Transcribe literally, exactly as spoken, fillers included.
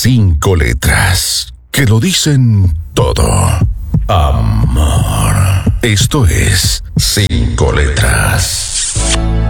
Cinco letras que lo dicen todo. Amor. Esto es Cinco Letras.